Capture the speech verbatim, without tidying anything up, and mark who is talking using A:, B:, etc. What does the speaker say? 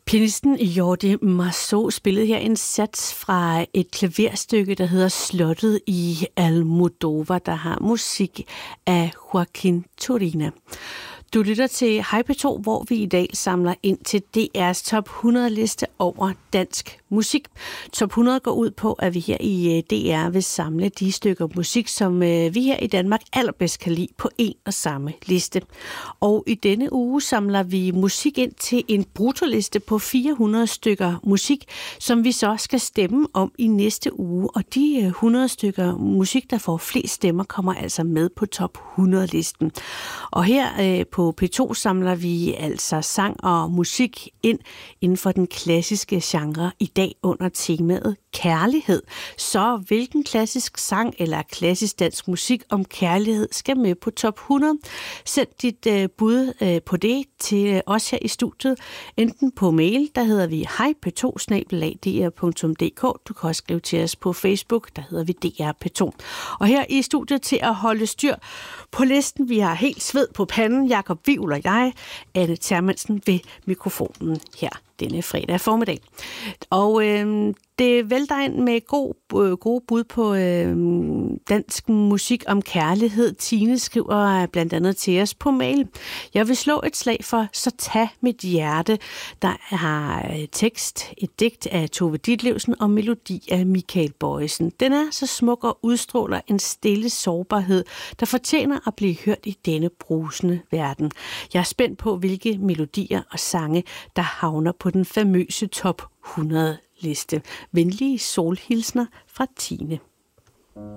A: Pianisten Jordi Marceau spillede her en sats fra et klaverstykke, der hedder Slottet i Almodóvar, der har musik af Joaquin Turina. Du lytter til Hej P to, hvor vi i dag samler ind til D R's top hundrede liste over dansk musik. Top hundrede går ud på, at vi her i D R vil samle de stykker musik, som vi her i Danmark allerbedst kan lide på en og samme liste. Og i denne uge samler vi musik ind til en bruttoliste på fire hundrede stykker musik, som vi så skal stemme om i næste uge. Og de hundrede stykker musik, der får flest stemmer, kommer altså med på top hundrede-listen. Og her på På P to samler vi altså sang og musik ind inden for den klassiske genre i dag under temaet kærlighed. Så hvilken klassisk sang eller klassisk dansk musik om kærlighed skal med på top hundrede? Send dit uh, bud uh, på det til os her i studiet, enten på mail, der hedder vi hej p to snabel-a d r punktum d k. Du kan også skrive til os på Facebook, der hedder vi D R P to. Og her i studiet til at holde styr på listen, vi har helt sved på panden, Jakob Wivel og jeg, Anne Thermansen ved mikrofonen her denne fredag formiddag. Og øh, det vælter ind med god, øh, gode bud på øh, dansk musik om kærlighed. Tine skriver blandt andet til os på mail: Jeg vil slå et slag for Så tag mit hjerte, der har tekst, et digt af Tove Ditlevsen og melodi af Michael Bojesen. Den er så smuk og udstråler en stille sårbarhed, der fortjener at blive hørt i denne brusende verden. Jeg er spændt på, hvilke melodier og sange, der havner på den famøse top hundrede liste. Venlige solhilsner fra Tine.